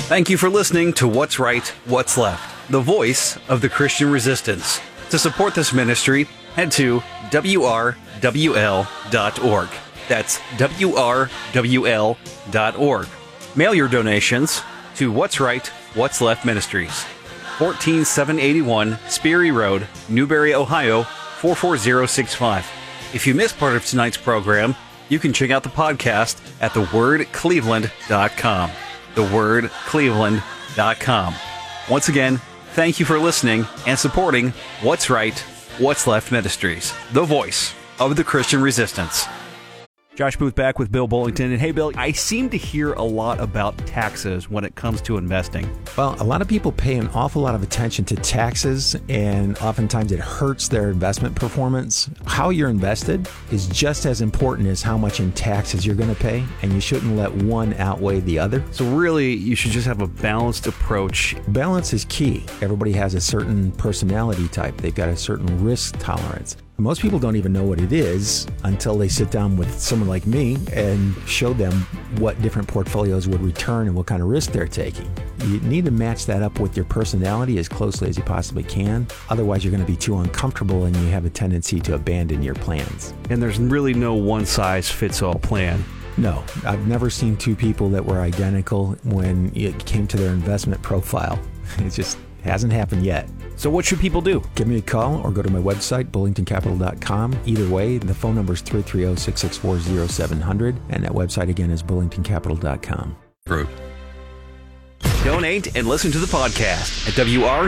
Thank you for listening to What's Right, What's Left, the voice of the Christian resistance. To support this ministry, head to WRWL.org. That's WRWL.org. Mail your donations to What's Right, What's Left Ministries, 14781 Sperry Road, Newberry, Ohio, 44065. If you missed part of tonight's program, you can check out the podcast at thewordcleveland.com. thewordcleveland.com. Once again, thank you for listening and supporting What's Right, What's Left Ministries, the voice of the Christian resistance. Josh Booth back with Bill Bullington. And hey, Bill, I seem to hear a lot about taxes when it comes to investing. Well, a lot of people pay an awful lot of attention to taxes, and oftentimes it hurts their investment performance. How you're invested is just as important as how much in taxes you're going to pay, and you shouldn't let one outweigh the other. So really, you should just have a balanced approach. Balance is key. Everybody has a certain personality type. They've got a certain risk tolerance. Most people don't even know what it is until they sit down with someone like me and show them what different portfolios would return and what kind of risk they're taking. You need to match that up with your personality as closely as you possibly can. Otherwise, you're going to be too uncomfortable and you have a tendency to abandon your plans. And there's really no one-size-fits-all plan. No, I've never seen two people that were identical when it came to their investment profile. It just hasn't happened yet. So what should people do? Give me a call or go to my website, bullingtoncapital.com. Either way, the phone number is 330-664-0700, and that website again is bullingtoncapital.com. Donate and listen to the podcast at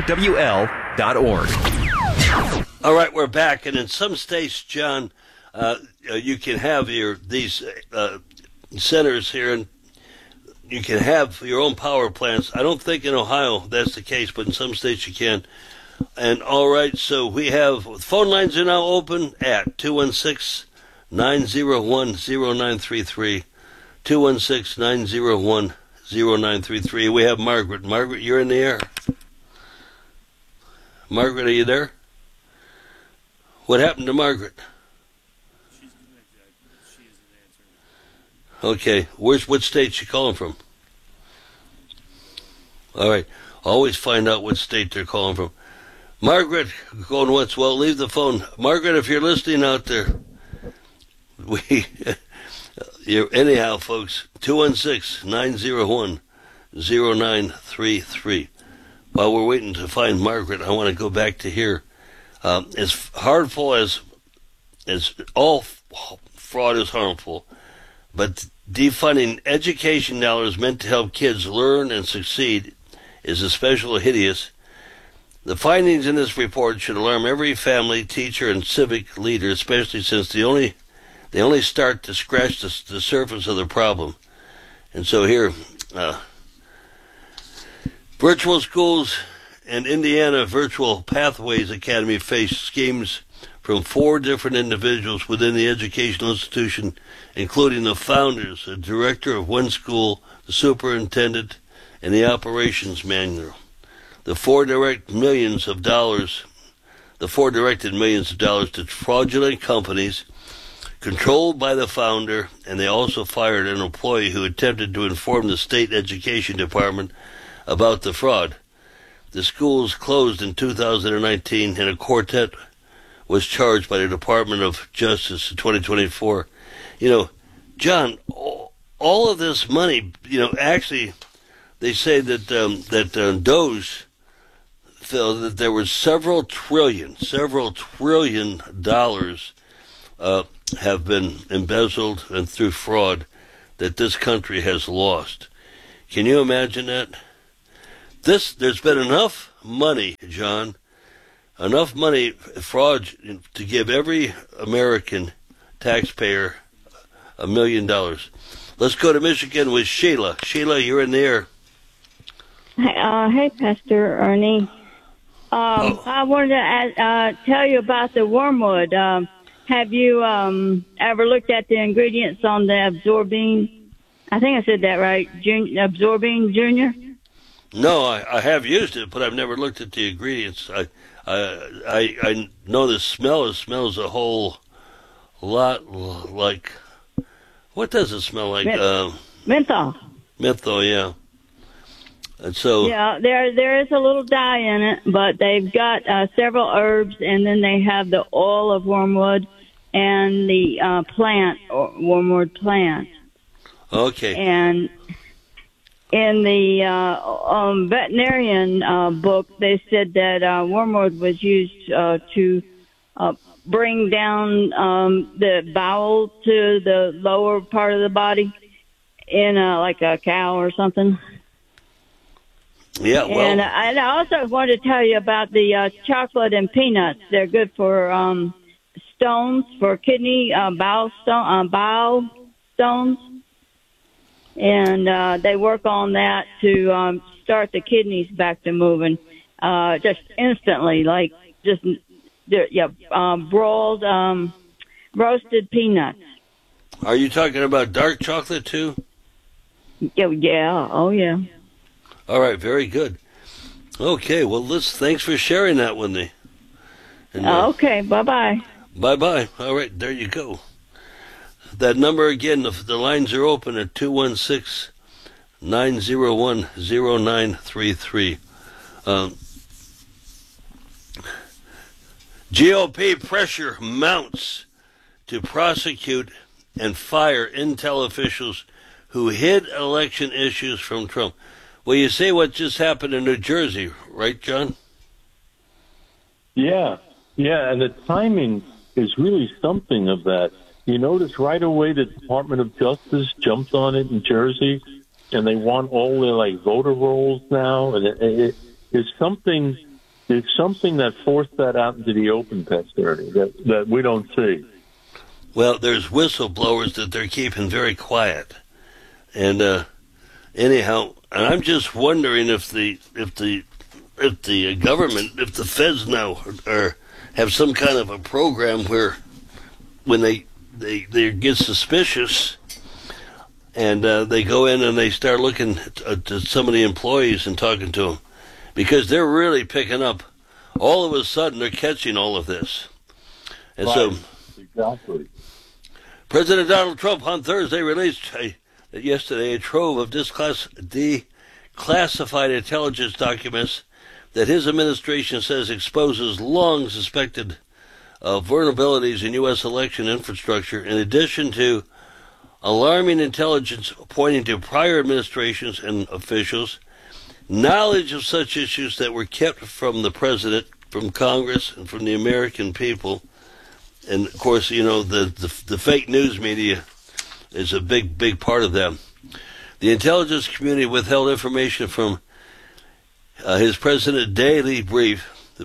WRWL.org. All right, we're back, and in some states, John, you can have these centers here, and you can have your own power plants. I don't think in Ohio that's the case, but in some states you can. And all right, so we have phone lines are now open at 216-901-0933, 216-901-0933. We have Margaret. Margaret, you're in the air. Margaret, are you there? What happened to Margaret? She's connected. She isn't answering. Okay, what state she calling from? All right, always find out what state they're calling from. Margaret, going once, well, leave the phone. Margaret, if you're listening out there, anyhow, folks, 216-901-0933. While we're waiting to find Margaret, I want to go back to here. As harmful as all fraud is harmful, but defunding education dollars meant to help kids learn and succeed is especially hideous. The findings in this report should alarm every family, teacher, and civic leader, especially since they only start to scratch the surface of the problem. And so here, virtual schools and Indiana Virtual Pathways Academy face schemes from 4 different individuals within the educational institution, including the founders, the director of one school, the superintendent, and the operations manual. The four directed millions of dollars to fraudulent companies controlled by the founder, and they also fired an employee who attempted to inform the state education department about the fraud. The schools closed in 2019, and a quartet was charged by the Department of Justice in 2024. You know, John, all of this money, actually, they say that DOJ felt that there was several trillion dollars have been embezzled and through fraud that this country has lost. Can you imagine that? There's been enough money, John, fraud to give every American taxpayer $1 million. Let's go to Michigan with Sheila. Sheila, you're in the air. Hey, Pastor Ernie. I wanted to tell you about the wormwood. Have you ever looked at the ingredients on the Absorbine? I think I said that right. Absorbine Junior? No, I have used it, but I've never looked at the ingredients. I know the smell. It smells a whole lot like. What does it smell like? Menthol. Menthol, yeah. And so, Yeah, there is a little dye in it, but they've got several herbs, and then they have the oil of wormwood and the plant, or wormwood plant. okay. And in the veterinarian book, they said that wormwood was used to bring down the bowel to the lower part of the body in like a cow or something. Yeah, well, And I also wanted to tell you about the chocolate and peanuts. They're good for stones, for kidney, bowel stones. And they work on that to start the kidneys back to moving just instantly, like just broiled, roasted peanuts. are you talking about dark chocolate too? Yeah, oh yeah. All right, very good. Okay, well, thanks for sharing that with me. And, Okay, bye-bye. bye-bye. All right, there you go. That number again, the lines are open at 216-901-0933. GOP pressure mounts to prosecute and fire intel officials who hid election issues from Trump. Well, you say what just happened in New Jersey, right, John? Yeah, and the timing is really something of that. You notice right away the Department of Justice jumped on it in Jersey, and they want all their voter rolls now, and it's something. There's something that forced that out into the open, Pastor Ernie, that we don't see. Well, there's whistleblowers that they're keeping very quiet, and anyhow, and I'm just wondering if the government, if the feds now have some kind of a program where when they get suspicious and they go in and they start looking at some of the employees and talking to them, because they're really picking up. All of a sudden, they're catching all of this, and right. so Exactly. President Donald Trump on Thursday released yesterday a trove of declassified intelligence documents that his administration says exposes long suspected vulnerabilities in U.S. election infrastructure, in addition to alarming intelligence pointing to prior administrations and officials, knowledge of such issues that were kept from the president, from Congress, and from the American people. And, of course, the fake news media is a big part of them. The intelligence community withheld information from his president's daily brief.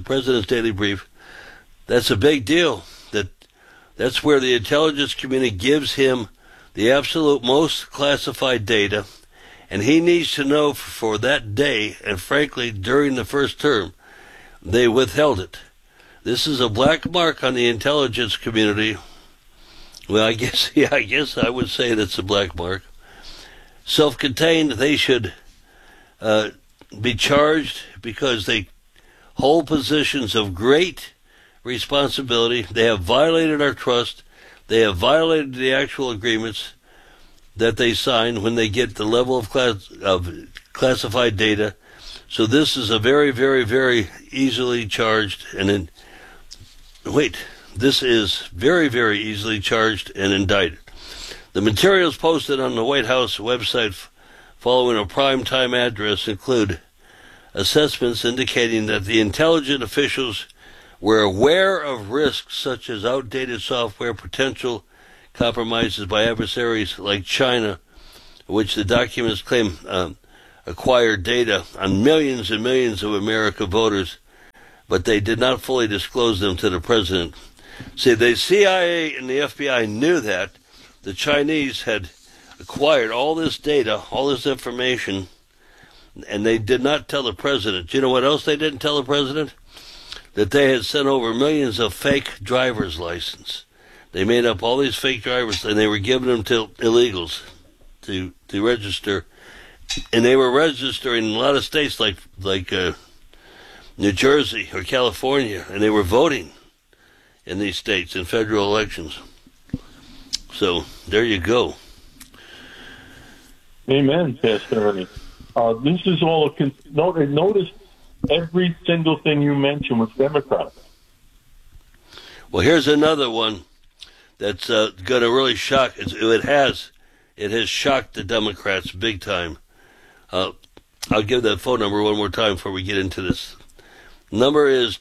That's a big deal. That's where the intelligence community gives him the absolute most classified data, and he needs to know for that day, and frankly, during the first term, they withheld it. This is a black mark on the intelligence community. Well, I guess I would say that's a black mark. Self-contained, they should be charged because they hold positions of great responsibility. They have violated our trust. They have violated the actual agreements that they sign when they get the level of classified data. So this is a very, very, very easily charged this is very, very easily charged and indicted. The materials posted on the White House website following a prime-time address include assessments indicating that the intelligence officials were aware of risks such as outdated software, potential compromises by adversaries like China, which the documents claim acquired data on millions and millions of American voters, but they did not fully disclose them to the president. See, the CIA and the FBI knew that the Chinese had acquired all this data, all this information, and they did not tell the president. Do you know what else they didn't tell the president? That they had sent over millions of fake driver's license. They made up all these fake drivers, and they were giving them to illegals to register. And they were registering in a lot of states like New Jersey or California, and they were voting in these states in federal elections. So there you go. Amen, Pastor Ernie. This is all notice every single thing you mentioned was Democrats. Well, here's another one that's going to really shock. It has shocked the Democrats big time. I'll give that phone number one more time before we get into this. Number is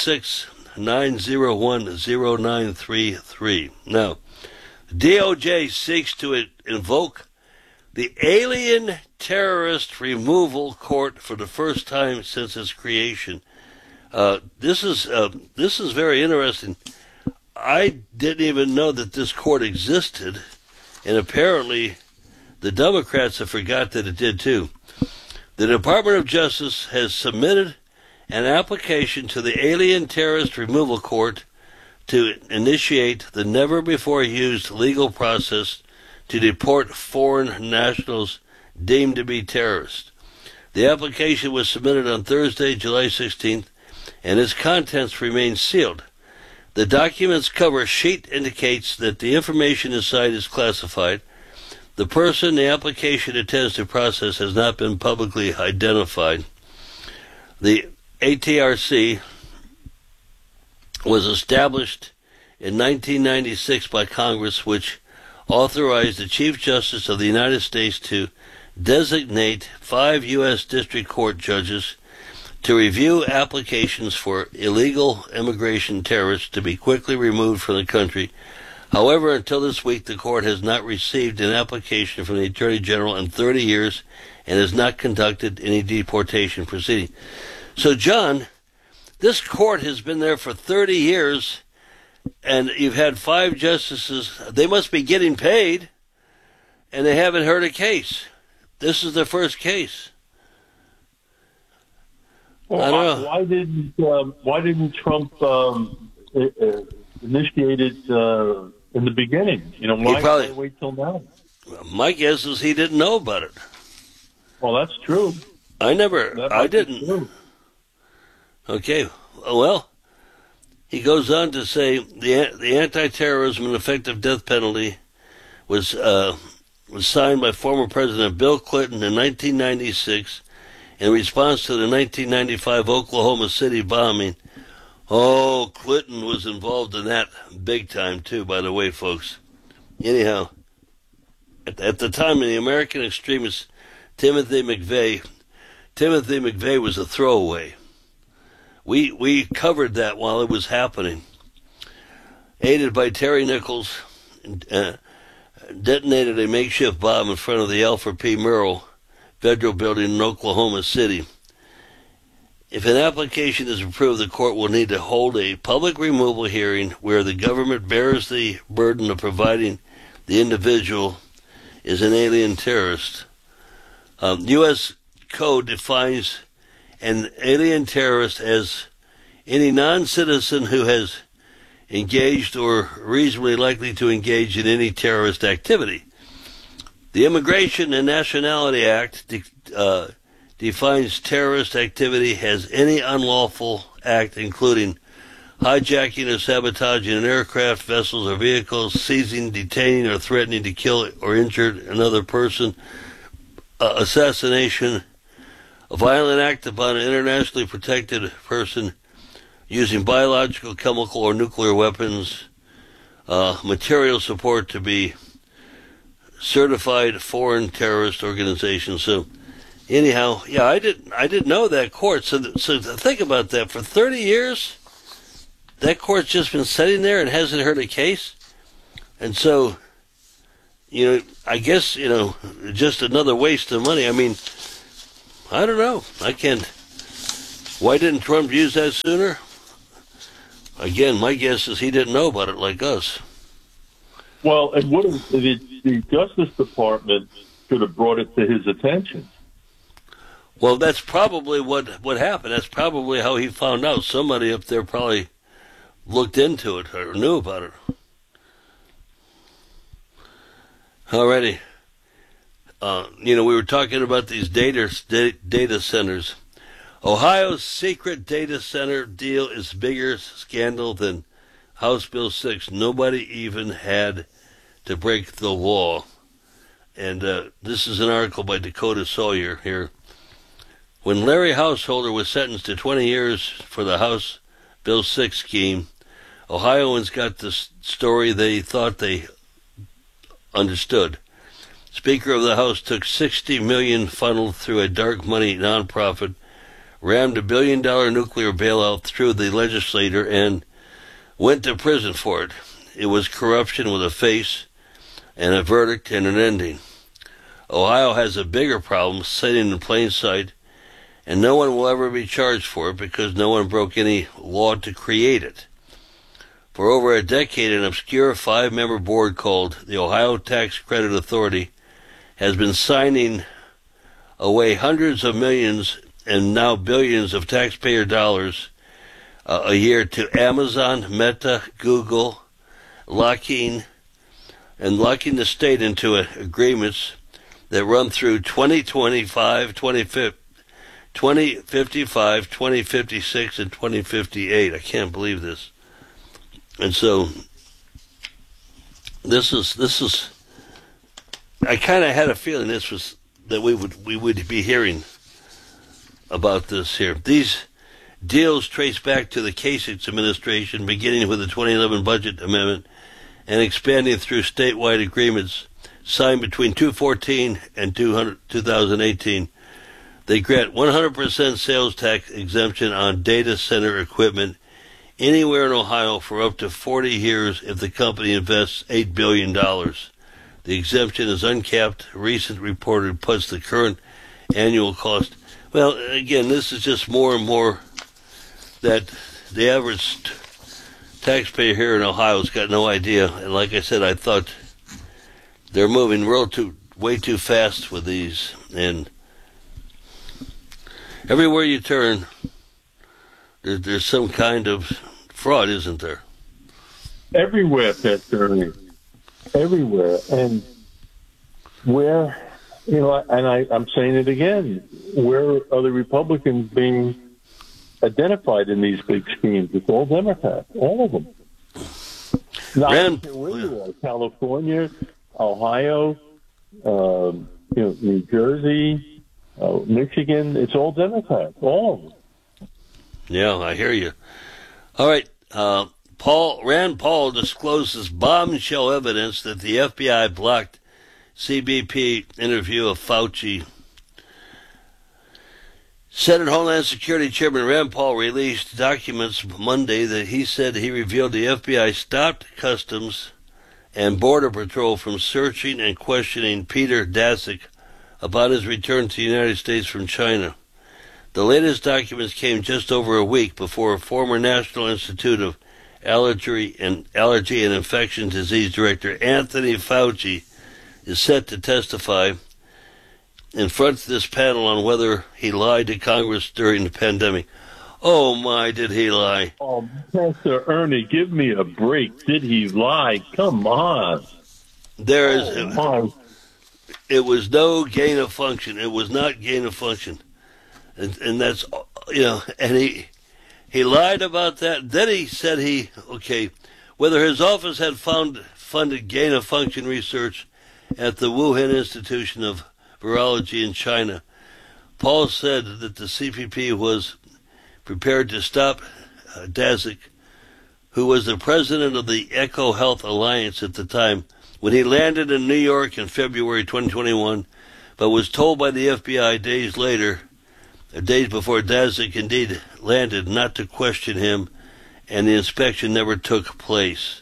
216-901-0933. Now, DOJ seeks to invoke the Alien Terrorist Removal Court for the first time since its creation. This is very interesting. I didn't even know that this court existed, and apparently the Democrats have forgot that it did too. The Department of Justice has submitted an application to the Alien Terrorist Removal Court to initiate the never-before-used legal process to deport foreign nationals deemed to be terrorists. The application was submitted on Thursday, July 16th, and its contents remain sealed. The document's cover sheet indicates that the information inside is classified. The person the application intends to process has not been publicly identified. The ATRC was established in 1996 by Congress, which authorized the Chief Justice of the United States to designate 5 U.S. District Court judges to review applications for illegal immigration terrorists to be quickly removed from the country. However, until this week, the court has not received an application from the Attorney General in 30 years and has not conducted any deportation proceeding. So, John, this court has been there for 30 years, and you've had 5 justices. They must be getting paid, and they haven't heard a case. This is their first case. Well, I don't know. Why didn't Trump initiate it in the beginning? Why wait till now? My guess is he didn't know about it. Well, that's true. I didn't. True. Okay, well, he goes on to say the anti-terrorism and effective death penalty was signed by former President Bill Clinton in 1996 in response to the 1995 Oklahoma City bombing. Oh, Clinton was involved in that big time too, by the way, folks. Anyhow, at the time of the American extremist Timothy McVeigh was a throwaway. We covered that while it was happening. Aided by Terry Nichols, detonated a makeshift bomb in front of the Alfred P. Murrah Federal Building in Oklahoma City. If an application is approved, the court will need to hold a public removal hearing where the government bears the burden of providing the individual is an alien terrorist. U.S. Code defines an alien terrorist as any non-citizen who has engaged or reasonably likely to engage in any terrorist activity. The Immigration and Nationality Act defines terrorist activity as any unlawful act including hijacking or sabotaging an aircraft, vessels, or vehicles, seizing, detaining, or threatening to kill or injure another person, assassination, a violent act upon an internationally protected person using biological, chemical, or nuclear weapons, material support to be certified foreign terrorist organization. So, anyhow, yeah, I didn't know that court. So think about that. For 30 years, that court's just been sitting there and hasn't heard a case. And so, I guess, just another waste of money. I mean, I don't know. Why didn't Trump use that sooner? Again, my guess is he didn't know about it like us. Well, and the Justice Department should have brought it to his attention. Well, that's probably what happened. That's probably how he found out. Somebody up there probably looked into it or knew about it. Alrighty. We were talking about these data centers. Ohio's secret data center deal is bigger scandal than House Bill 6. Nobody even had to break the law. And this is an article by Dakota Sawyer here. When Larry Householder was sentenced to 20 years for the House Bill 6 scheme, Ohioans got the story they thought they understood. Speaker of the House took $60 million funneled through a dark money nonprofit, rammed $1 billion nuclear bailout through the legislature, and went to prison for it. It was corruption with a face and a verdict and an ending. Ohio has a bigger problem sitting in plain sight, and no one will ever be charged for it because no one broke any law to create it. For over a decade, an obscure 5-member board called the Ohio Tax Credit Authority has been signing away hundreds of millions and now billions of taxpayer dollars a year to Amazon, Meta, Google, locking the state into agreements that run through 2025, 2055, 2056, and 2058. I can't believe this. And so this is I kind of had a feeling this was that we would be hearing about this here. These deals trace back to the Kasich administration, beginning with the 2011 budget amendment and expanding through statewide agreements signed between 2014 and 2018. They grant 100% sales tax exemption on data center equipment anywhere in Ohio for up to 40 years if the company invests $8 billion. The exemption is uncapped. Recent reported puts the current annual cost. Well, again, this is just more and more that the average taxpayer here in Ohio has got no idea. And like I said, I thought they're moving way too fast with these. And everywhere you turn, there's some kind of fraud, isn't there? Everywhere, Pastor Ernie. Everywhere. And where, I'm saying it again, where are the Republicans being identified in these big schemes? It's all Democrats, all of them. Now, I don't care where you are, California, Ohio, New Jersey, Michigan, it's all Democrats, all of them. Yeah, I hear you. All right, Rand Paul discloses bombshell evidence that the FBI blocked CBP interview of Fauci. Senate Homeland Security Chairman Rand Paul released documents Monday that he said he revealed the FBI stopped Customs and Border Patrol from searching and questioning Peter Daszak about his return to the United States from China. The latest documents came just over a week before a former National Institute of Allergy and Infectious Disease Director Anthony Fauci is set to testify in front of this panel on whether he lied to Congress during the pandemic. Oh my, did he lie? Oh, Pastor Ernie, give me a break. Did he lie? Come on. It was no gain of function. It was not gain of function. And that's, and he lied about that. Then he said whether his office had funded gain of function research at the Wuhan Institution of Virology in China. Paul said that the CPP was prepared to stop Daszak, who was the president of the Eco Health Alliance at the time, when he landed in New York in February 2021, but was told by the FBI days before Daszak indeed landed, not to question him, and the inspection never took place.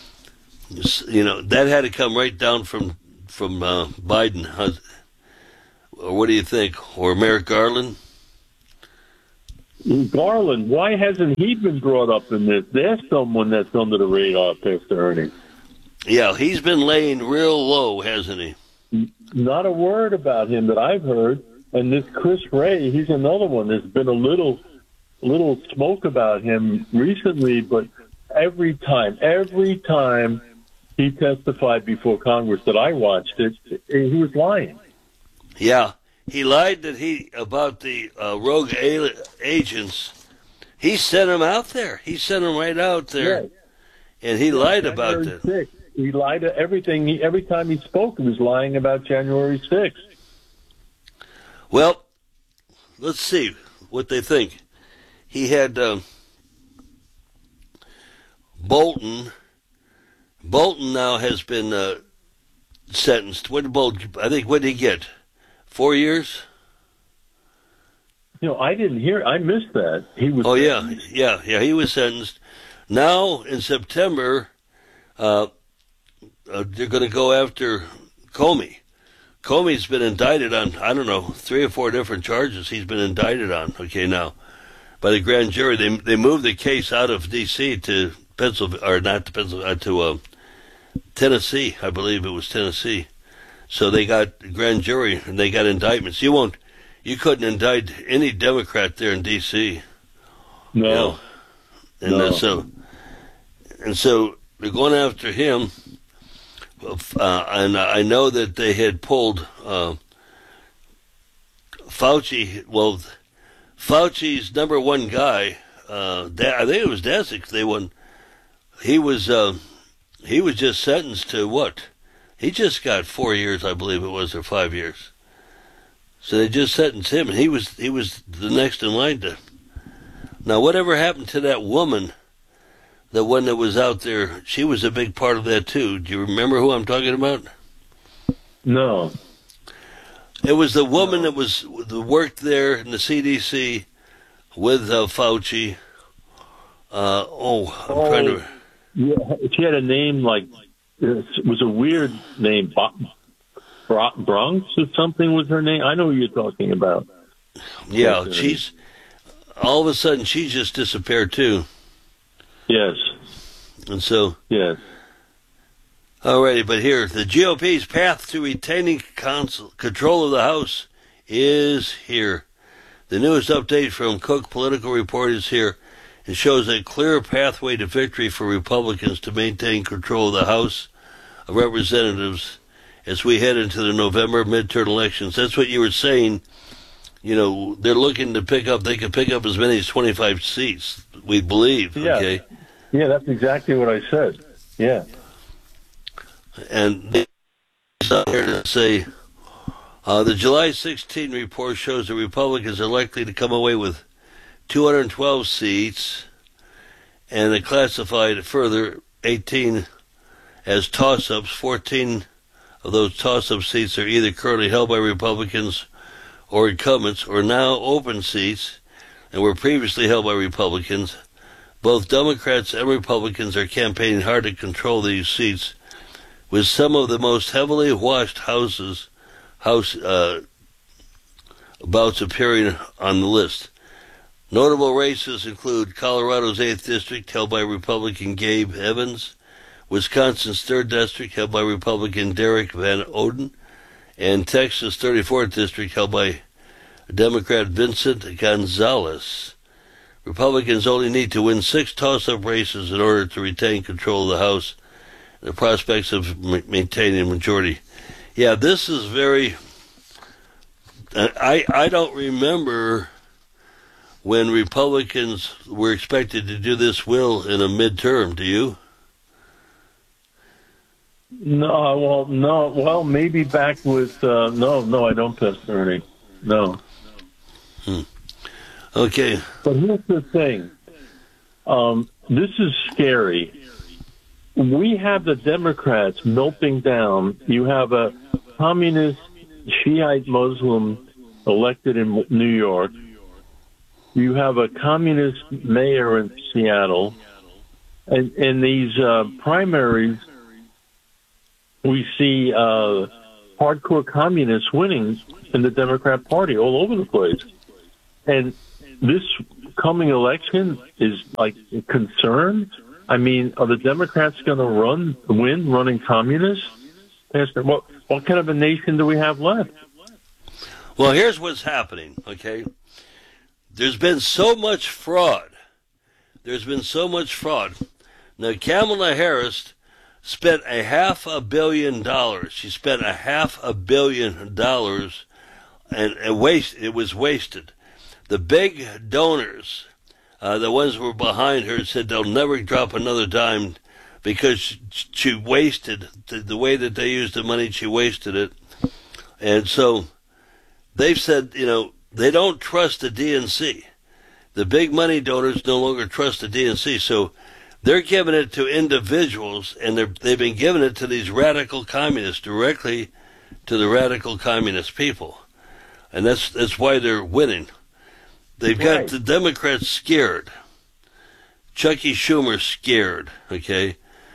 That had to come right down from Biden. Or what do you think? Or Merrick Garland? Garland, why hasn't he been brought up in this? There's someone that's under the radar, Pastor Ernie. Yeah, he's been laying real low, hasn't he? Not a word about him that I've heard. And this Chris Wray, he's another one. There's been a little smoke about him recently, but every time he testified before Congress that I watched it, he was lying. Yeah, he lied about the rogue agents. He sent them out there. He sent them right out there, yes. And he lied about that. 6th. He lied to everything. Every time he spoke, he was lying about January 6th. Well, let's see what they think. He had Bolton. Bolton now has been sentenced. What did he get? 4 years? I didn't hear. I missed that. He was. Oh yeah. He was sentenced. Now in September, they're going to go after Comey. Comey's been indicted on 3 or 4 different charges. He's been indicted on. Okay, now by the grand jury, they moved the case out of D.C. to Pennsylvania, or not to Pennsylvania, to Tennessee. I believe it was Tennessee. So they got grand jury and they got indictments. You couldn't indict any Democrat there in D.C. No. And No. so they're going after him. And I know that they had pulled Fauci. Well, Fauci's number one guy, I think it was Daszak. He was just sentenced to what? He just got 4 years, I believe it was, or 5 years. So they just sentenced him, and he was the next in line to. Now, whatever happened to that woman, the one that was out there? She was a big part of that too. Do you remember who I'm talking about? No. It was the woman that worked there in the CDC with Fauci. I'm trying to. Yeah, she had a name like it was a weird name. Bronx or something was her name. I know who you're talking about. Yeah, she's all of a sudden she just disappeared too. Yes. And so. Yes. Alrighty, but here the GOP's path to retaining control of the House is here. The newest update from Cook Political Report is here. It shows a clear pathway to victory for Republicans to maintain control of the House of Representatives as we head into the November midterm elections. That's what you were saying. You know, they're looking to they could pick up as many as 25 seats, we believe. Yeah. Okay? Yeah, that's exactly what I said. Yeah. And they out here to say the July 16 report shows the Republicans are likely to come away with 212 seats, and they classified further 18 as toss-ups. 14 of those toss-up seats are either currently held by Republicans or incumbents, or now open seats, and were previously held by Republicans. Both Democrats and Republicans are campaigning hard to control these seats, with some of the most heavily watched house bouts appearing on the list. Notable races include Colorado's 8th District, held by Republican Gabe Evans, Wisconsin's 3rd District, held by Republican Derek Van Oden, and Texas' 34th District, held by Democrat Vincent Gonzalez. Republicans only need to win 6 toss-up races in order to retain control of the House. The prospects of maintaining a majority. Yeah, this is very. I don't remember when Republicans were expected to do this well in a midterm. Do you? No, well, maybe back with no, I don't, Pastor Ernie. No. Okay. But here's the thing. This is scary. We have the Democrats melting down. You have a communist Shiite Muslim elected in New York. You have a communist mayor in Seattle. And in these primaries, we see hardcore communists winning in the Democrat Party all over the place. And this coming election is like a concern. I mean, are the Democrats going to win running communists? Pastor, what kind of a nation do we have left? Well, here's what's happening, okay? There's been so much fraud. Now, Kamala Harris spent $500 million. She spent $500 million, and it was wasted. The big donors, the ones who were behind her, said they'll never drop another dime because she wasted the way that they used the money. She wasted it, and so they've said, they don't trust the DNC. The big money donors no longer trust the DNC, so they're giving it to individuals, and they've been giving it to these radical communists, directly to the radical communist people. And that's why they're winning. They've got the Democrats scared. Chucky Schumer scared, okay?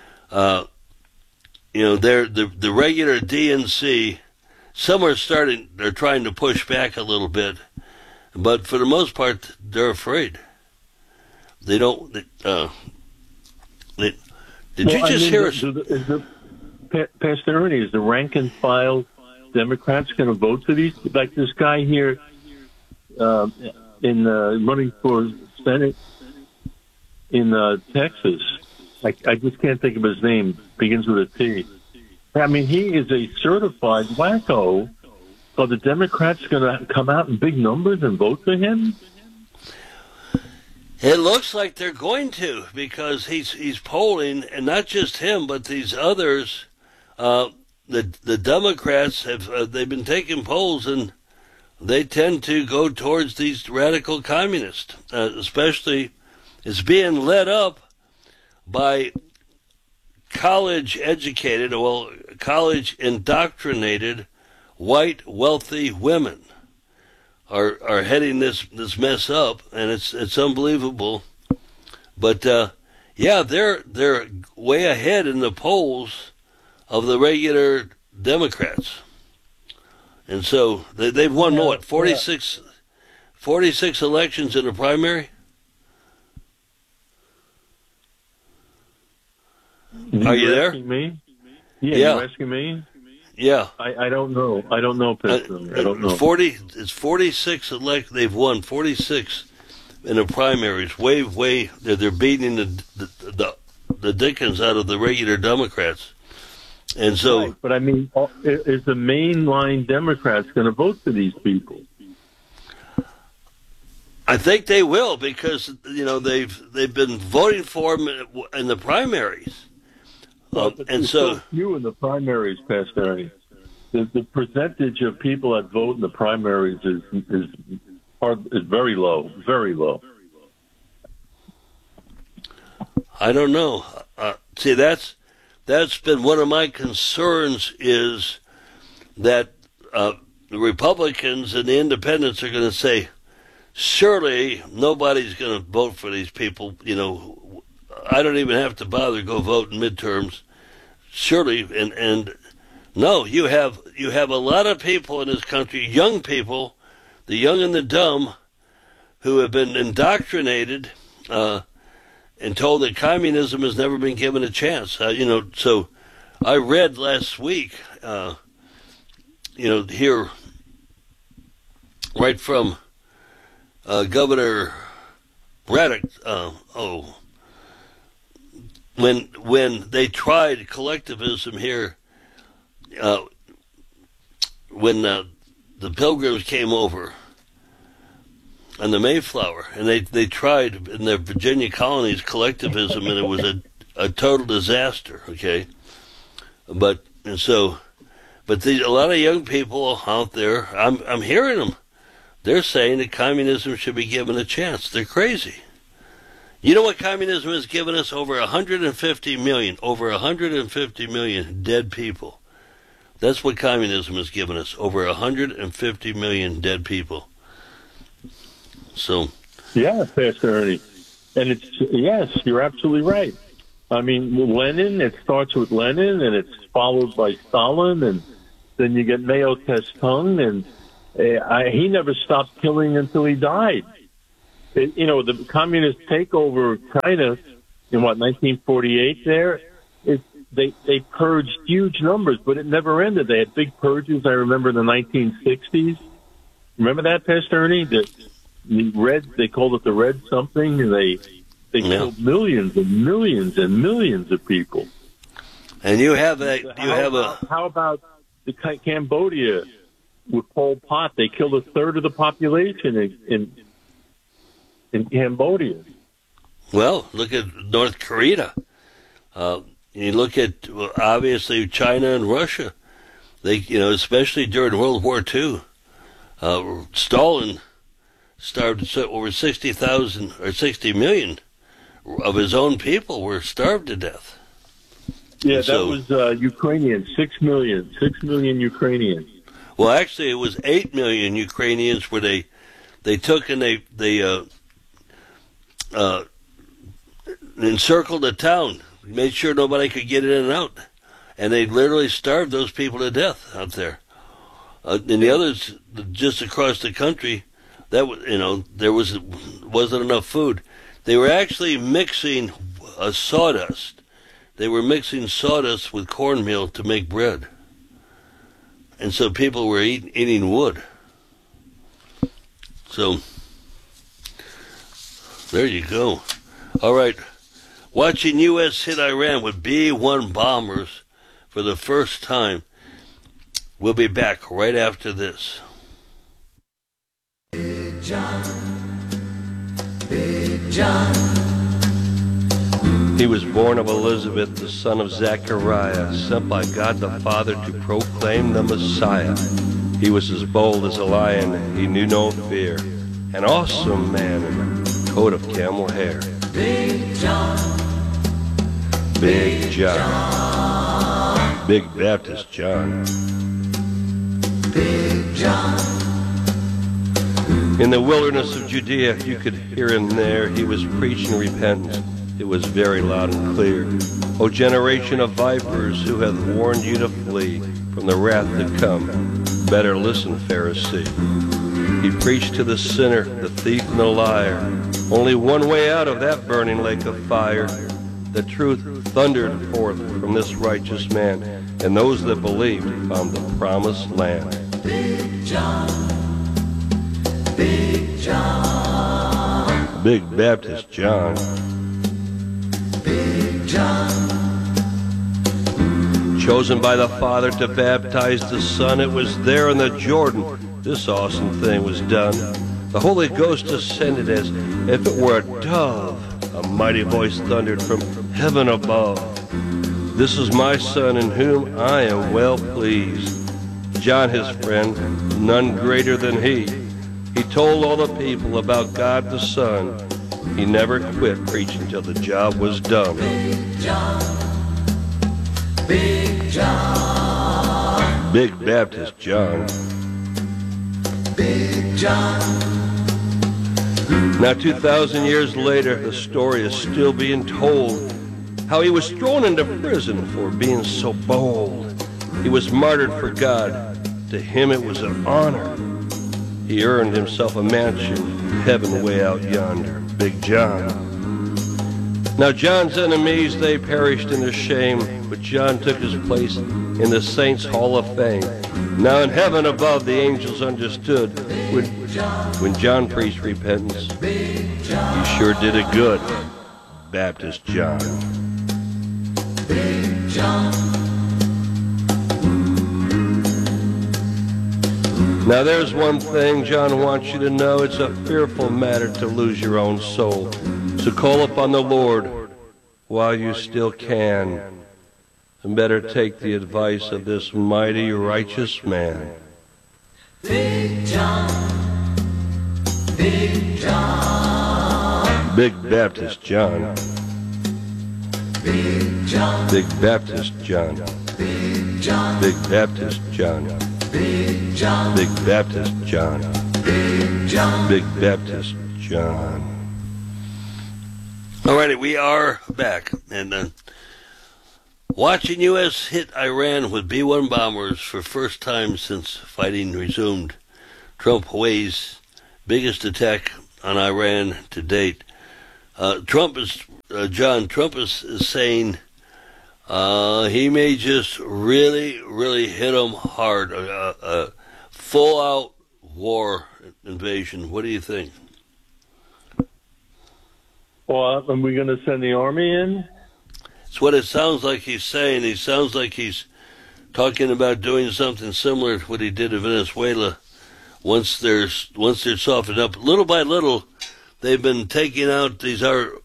They're the regular DNC. Some are they're trying to push back a little bit, but for the most part, they're afraid. They don't. Did you just hear us? Pastor Ernie, is the rank and file Democrats going to vote for these? Like this guy here running for Senate in Texas. I just can't think of his name. Begins with a T. I mean, he is a certified wacko. Are the Democrats going to come out in big numbers and vote for him? It looks like they're going to, because he's polling, and not just him, but these others. The Democrats they've been taking polls, and they tend to go towards these radical communists. Especially, it's being led up by college indoctrinated white wealthy women are heading this mess up, and it's unbelievable. But they're way ahead in the polls of the regular Democrats, and so they've won 46 elections in the primary. Are you there? Me? Yeah, you're asking me? Yeah. I don't know. I don't know, Piston. I don't know. 46 they've won 46 in the primaries. Way they're beating the dickens out of the regular Democrats. And so, right. But I mean, is the mainline Democrats going to vote for these people? I think they will, because they've been voting for them in the primaries. And so few in the primaries, Pastor Ernie. The percentage of people that vote in the primaries is very low, very low. I don't know. See, that's been one of my concerns, is that the Republicans and the Independents are going to say, surely nobody's going to vote for these people. I don't even have to bother to go vote in midterms. Surely, and no, you have a lot of people in this country, young people, the young and the dumb, who have been indoctrinated and told that communism has never been given a chance. So I read last week, here, right from Governor Braddock, when they tried collectivism here, when the Pilgrims came over on the Mayflower, and they tried in their Virginia colonies collectivism, and it was a total disaster. Okay, but a lot of young people out there, I'm hearing them. They're saying that communism should be given a chance. They're crazy. You know what communism has given us? Over 150 million dead people. That's what communism has given us. Over 150 million dead people. So. Yeah, Pastor Ernie. And yes, you're absolutely right. I mean, Lenin, it starts with Lenin, and it's followed by Stalin, and then you get Mao Zedong, and he never stopped killing until he died. The communist takeover of China in 1948 there, they purged huge numbers, but it never ended. They had big purges, I remember, in the 1960s. Remember that, Pastor Ernie? The red, they called it the red something, and they killed millions and millions and millions of people. And how about the Cambodia with Pol Pot? They killed a third of the population in Cambodia. Well, look at North Korea. You look at, obviously, China and Russia. They, especially during World War II, Stalin starved over 60,000 or 60 million of his own people were starved to death. Yeah, So- that was Ukrainians. 6 million. 6 million Ukrainians. Well, actually, it was 8 million Ukrainians where they took and they encircled the town, made sure nobody could get in and out, and they literally starved those people to death out there. And the others, just across the country, there wasn't enough food. They were actually mixing sawdust. They were mixing sawdust with cornmeal to make bread. And so people were eating wood. So, there you go. All right. Watching U.S. hit Iran with B-1 bombers for the first time. We'll be back right after this. Big John, Big John. He was born of Elizabeth, the son of Zechariah, sent by God the Father to proclaim the Messiah. He was as bold as a lion, he knew no fear, an awesome man in a coat of camel hair. Big John, Big John, Big Baptist John. Big John. In the wilderness of Judea, you could hear him there. He was preaching repentance. It was very loud and clear. O generation of vipers, who hath warned you to flee from the wrath to come, better listen, Pharisee. He preached to the sinner, the thief, and the liar. Only one way out of that burning lake of fire. The truth thundered forth from this righteous man, and those that believed found the promised land. Big John, Big John, Big Baptist John. Big John. Chosen by the Father to baptize the Son, it was there in the Jordan this awesome thing was done. The Holy Ghost descended as if it were a dove. A mighty voice thundered from heaven above. This is my Son in whom I am well pleased. John, his friend, none greater than he. He told all the people about God the Son. He never quit preaching till the job was done. Big John, Big John, Big Baptist John. Big John. Now 2,000 years later, the story is still being told. How he was thrown into prison for being so bold. He was martyred for God. To him it was an honor. He earned himself a mansion in heaven way out yonder. Big John. Now John's enemies, they perished in their shame, but John took his place in the saints' hall of fame. Now in heaven above, the angels understood when John preached repentance. He sure did it good. Baptist John. Big John. Now there's one thing John wants you to know. It's a fearful matter to lose your own soul. So call upon the Lord while you still can. And better take the advice of this mighty righteous man. Big John, Big John, Big Baptist John. Big John, Big Baptist John. Big John, Big Baptist John. Big John, Big Baptist John. Big John. Big Baptist John. Alrighty, we are back. And watching U.S. hit Iran with B-1 bombers for first time since fighting resumed. Trump Hawaii's biggest attack on Iran to date. Trump is saying he may just really hit them hard. A full-out war invasion. What do you think? Well, are we going to send the army in? It's what it sounds like he's saying. He sounds like he's talking about doing something similar to what he did in Venezuela. Once they're softened up, little by little, they've been taking out these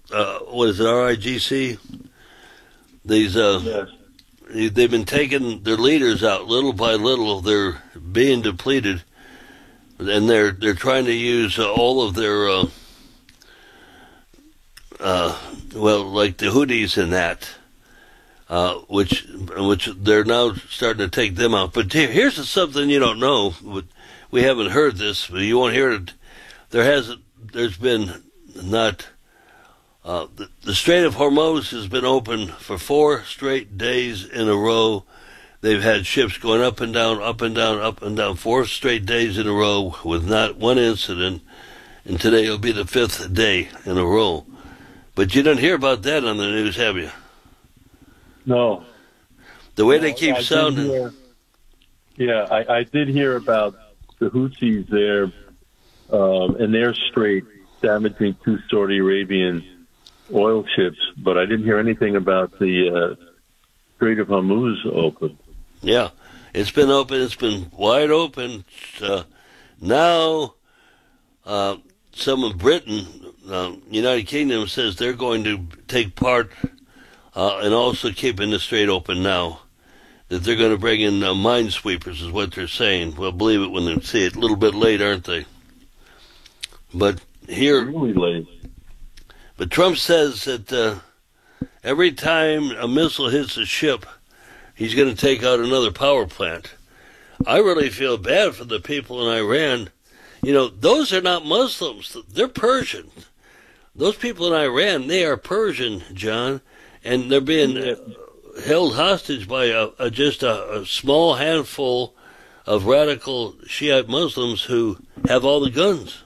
RIGC. These Yes. they've been taking their leaders out little by little. They're being depleted. and they're trying to use all of their like the Houthis and that, which they're now starting to take them out. But here's something you don't know. We haven't heard this, but you won't hear it. There's been not. The Strait of Hormuz has been open for 4 straight days in a row. They've had ships going up and down, up and down, up and down, 4 straight days in a row with not one incident. And today will be the 5th day in a row. But you don't hear about that on the news, have you? No. The way they keep sounding. I did hear about the Houthis there in their strait damaging 2 Saudi Arabian oil ships, but I didn't hear anything about the Strait of Hormuz open. Yeah, it's been open. It's been wide open. Now, some of Britain, United Kingdom, says they're going to take part and also keeping the strait open now. That they're going to bring in minesweepers is what they're saying. We'll believe it when they see it. A little bit late, aren't they? But here, really late. But Trump says that every time a missile hits a ship, he's going to take out another power plant. I really feel bad for the people in Iran. You know, those are not Muslims. They're Persian. Those people in Iran, they are Persian, John, and they're being held hostage by just a small handful of radical Shiite Muslims who have all the guns.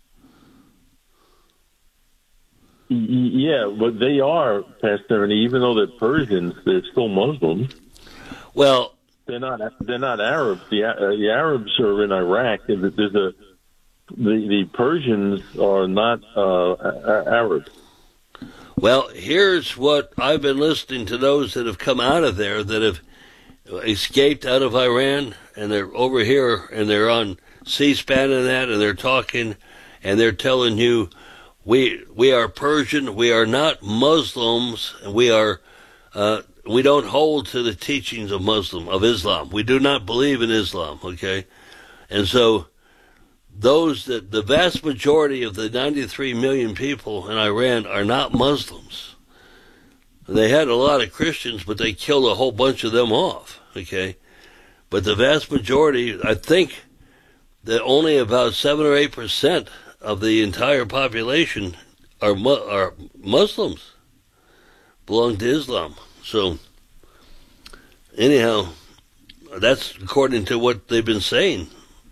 Yeah, but they are, Pastor, and even though they're Persians, they're still Muslims. Well, they're not Arabs. The Arabs are in Iraq. The Persians are not Arabs. Well, here's what I've been listening to those that have come out of there that have escaped out of Iran, and they're over here, and they're on C-SPAN and that, and they're talking, and they're telling you, we are Persian, we are not Muslims, and we don't hold to the teachings of Islam. We do not believe in Islam, okay? And so the vast majority of the 93 million people in Iran are not Muslims. They had a lot of Christians, but they killed a whole bunch of them off, okay? But the vast majority, I think that only about 7 or 8% of the entire population are Muslims, belong to Islam. So, anyhow, that's according to what they've been saying.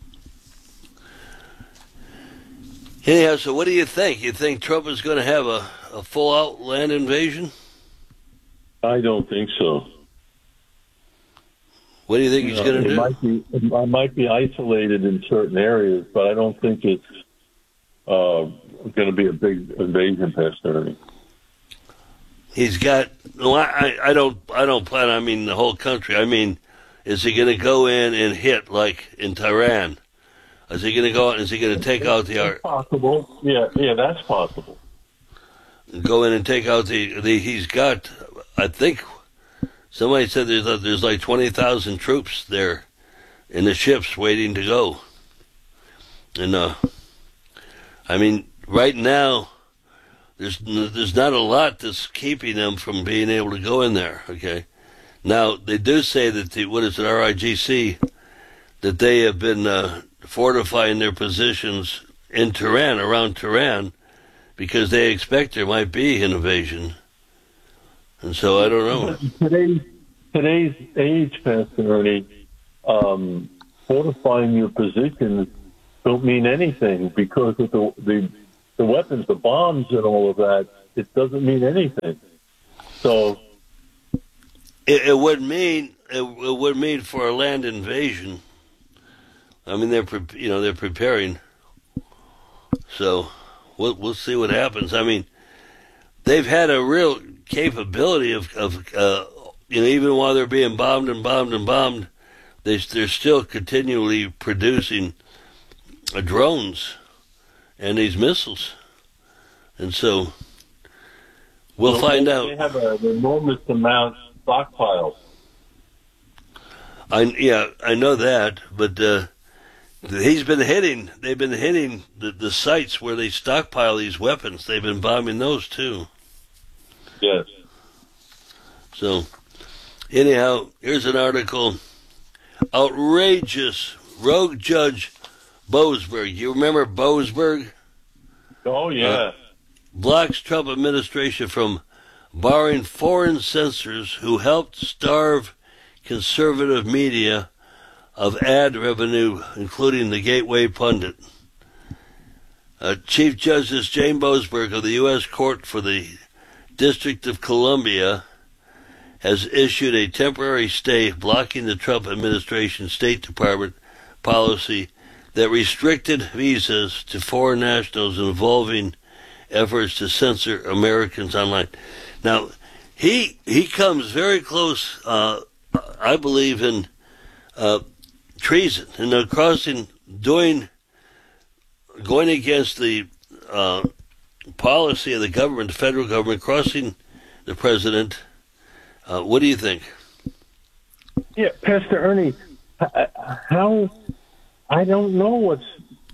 Anyhow, so what do you think? You think Trump is going to have a full-out land invasion? I don't think so. What do you think he's going to do? It might be isolated in certain areas, but I don't think it's going to be a big invasion, Pastor Ernie. He's got. No, I don't plan. I mean the whole country. I mean, is he going to go in and hit like in Tehran? Is he going to go out? Is he going to take out the? That's possible. Yeah, that's possible. Go in and take out the. He's got. I think somebody said there's like 20,000 troops there in the ships waiting to go. And I mean, right now, there's not a lot that's keeping them from being able to go in there, okay? Now, they do say that RIGC, that they have been fortifying their positions in Tehran, around Tehran, because they expect there might be an invasion. And so, I don't know. Today's age, Pastor Ernie, fortifying your positions don't mean anything because of the weapons, the bombs and all of that. It doesn't mean anything. So it would mean for a land invasion. I mean, they're preparing. So we'll see what happens. I mean, they've had a real capability of even while they're being bombed and bombed and bombed, they're still continually producing drones and these missiles, and so we'll find out. They have an enormous amount stockpiled. I know that, but They've been hitting the sites where they stockpile these weapons. They've been bombing those too. Yes. So, anyhow, here's an article. Outrageous rogue judge Boasberg. You remember Boasberg? Oh, yeah. Blocks Trump administration from barring foreign censors who helped starve conservative media of ad revenue, including the Gateway Pundit. Chief Justice Jane Boasberg of the U.S. Court for the District of Columbia has issued a temporary stay blocking the Trump administration State Department policy that restricted visas to foreign nationals involving efforts to censor Americans online. Now, he comes very close, I believe, in treason and going against the policy of the government, the federal government, crossing the president. What do you think? Yeah, Pastor Ernie, how? I don't know what's.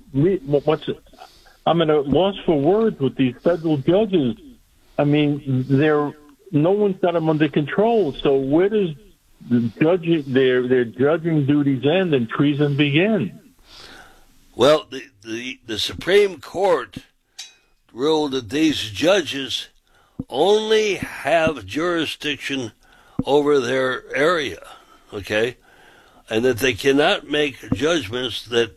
I'm at a loss for words with these federal judges. I mean, no one's got them under control. So where does their judging duties end and treason begin? Well, the Supreme Court ruled that these judges only have jurisdiction over their area, okay, and that they cannot make judgments that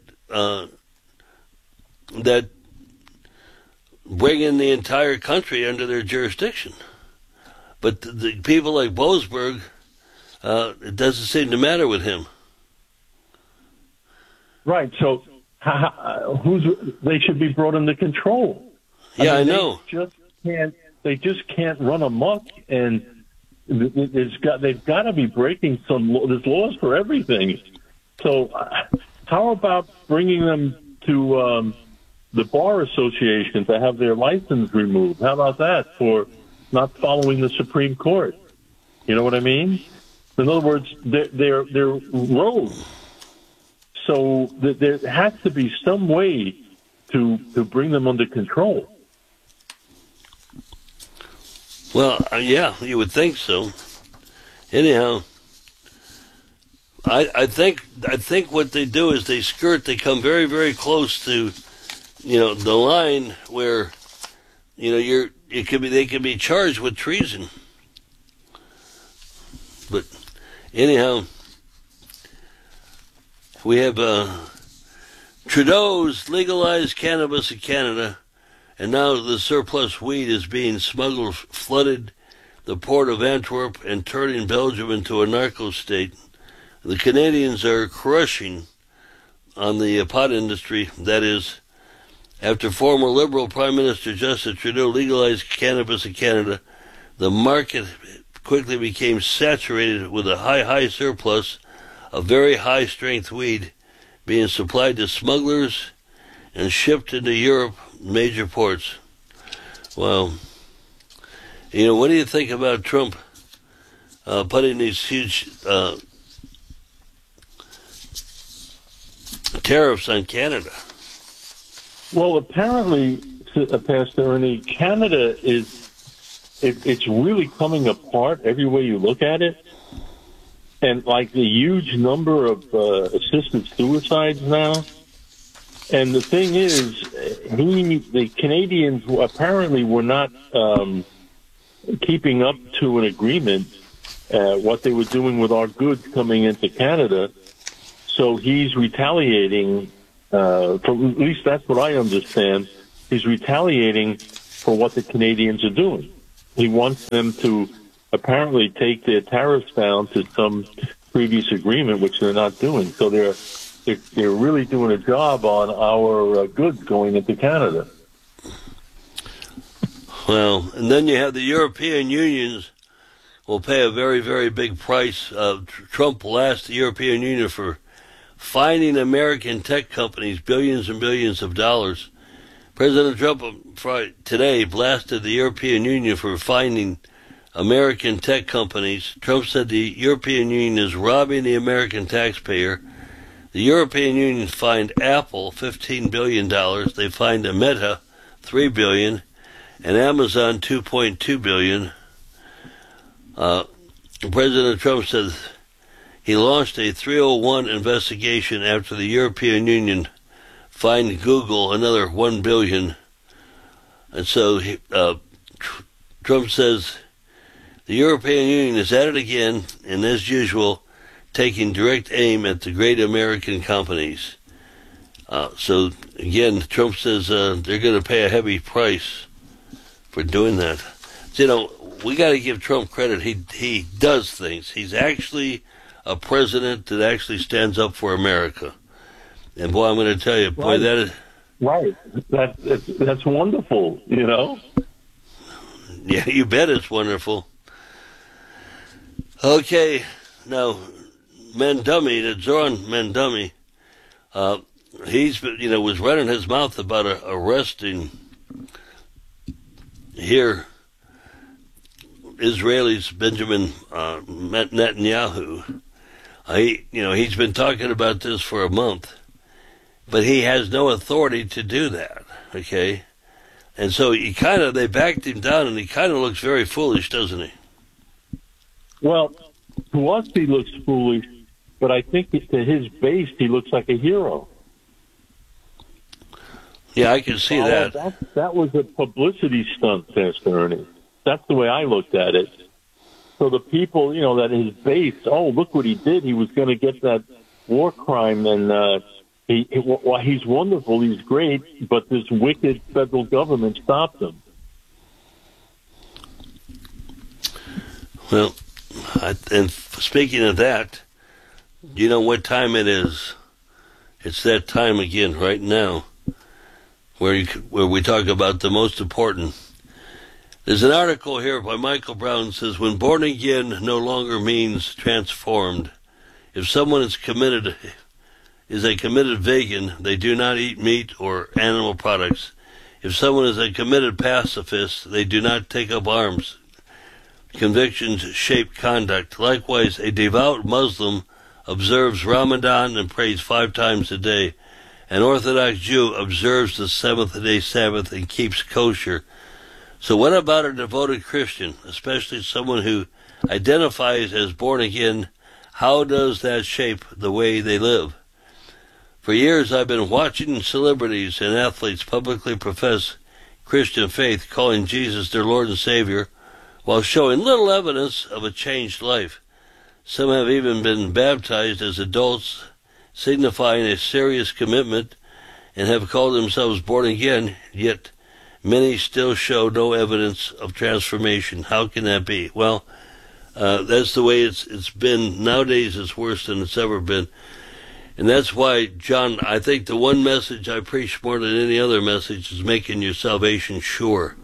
bring in the entire country under their jurisdiction. But the people like Boasberg, it doesn't seem to matter with him. Right. So they should be brought under control. Yeah, I know. They just can't run amok, and they've got to be breaking some law. There's laws for everything. So how about bringing them to the Bar Association to have their license removed? How about that for not following the Supreme Court? You know what I mean? In other words, they're rogue. So there has to be some way to bring them under control. Well, yeah, you would think so. Anyhow, I think what they do is they come very, very close to, the line where, they can be charged with treason. But anyhow, we have Trudeau's legalized cannabis in Canada, and now the surplus weed is being smuggled, flooded the port of Antwerp and turning Belgium into a narco state. The Canadians are crushing on the pot industry. That is, after former Liberal Prime Minister Justin Trudeau legalized cannabis in Canada, the market quickly became saturated with a high surplus of very high-strength weed being supplied to smugglers and shipped into Europe major ports. Well, what do you think about Trump putting these huge tariffs on Canada? Well, apparently, Pastor Ernie, Canada it's really coming apart every way you look at it. And like the huge number of assisted suicides now. And the thing is, the Canadians apparently were not keeping up to an agreement, what they were doing with our goods coming into Canada. So he's retaliating, at least that's what I understand. He's retaliating for what the Canadians are doing. He wants them to apparently take their tariffs down to some previous agreement, which they're not doing. So they're really doing a job on our goods going into Canada. Well, and then you have the European Unions will pay a very, very big price. Trump will ask the European Union for fining American tech companies billions and billions of dollars. President Trump today blasted the European Union for fining American tech companies. Trump said the European Union is robbing the American taxpayer. The European Union fined Apple $15 billion. They fined Meta $3 billion, and Amazon $2.2 billion. President Trump said he launched a 301 investigation after the European Union fined Google another $1 billion. And so Trump says the European Union is at it again, and as usual, taking direct aim at the great American companies. So again, Trump says they're going to pay a heavy price for doing that. So, you know, we got to give Trump credit. He does things. He's actually a president that actually stands up for America. And boy, I'm going to tell you, boy, that is right. That's wonderful. You know. Yeah, you bet it's wonderful. Okay, now Mandumi, Zoran Mandumi, he's was running his mouth about arresting here Israelis Benjamin Netanyahu. He's been talking about this for a month, but he has no authority to do that. Okay, and so they backed him down, and he kind of looks very foolish, doesn't he? Well, to us he looks foolish, but I think to his base he looks like a hero. Yeah, I can see that. That was a publicity stunt, Pastor Ernie. That's the way I looked at it. So the people, that his base, oh, look what he did. He was going to get that war crime, and he's wonderful, he's great, but this wicked federal government stopped him. Well, and speaking of that, you know what time it is? It's that time again right now where we talk about the most important. There's an article here by Michael Brown that says, when born again no longer means transformed. If someone is a committed vegan, they do not eat meat or animal products. If someone is a committed pacifist, they do not take up arms. Convictions shape conduct. Likewise, a devout Muslim observes Ramadan and prays 5 times a day. An Orthodox Jew observes the seventh-day Sabbath and keeps kosher. So what about a devoted Christian, especially someone who identifies as born again? How does that shape the way they live? For years I've been watching celebrities and athletes publicly profess Christian faith, calling Jesus their Lord and Savior, while showing little evidence of a changed life. Some have even been baptized as adults, signifying a serious commitment, and have called themselves born again, yet many still show no evidence of transformation. How can that be? Well, that's the way it's been. Nowadays it's worse than it's ever been. And that's why, John, I think the one message I preach more than any other message is making your salvation sure.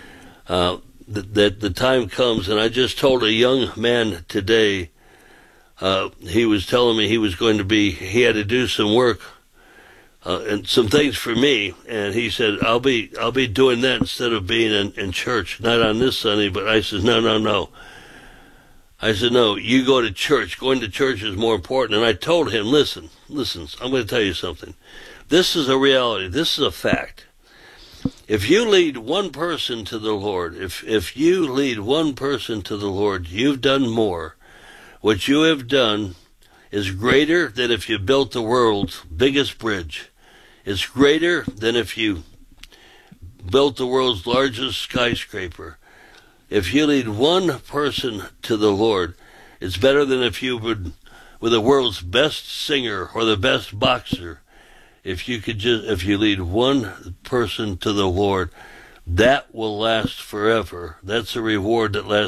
That the time comes, and I just told a young man today, he was telling me he had to do some work and some things for me, and he said, I'll be doing that instead of being in church, not on this Sunday. But I said, no. I said, no, you go to church. Going to church is more important. And I told him, listen, I'm going to tell you something. This is a reality. This is a fact. If you lead one person to the Lord, if you lead one person to the Lord, you've done more. What you have done is greater than if you built the world's biggest bridge. It's greater than if you built the world's largest skyscraper. If you lead one person to the Lord, it's better than if you would with the world's best singer or the best boxer. If you lead one person to the Lord, that will last forever. That's a reward that lasts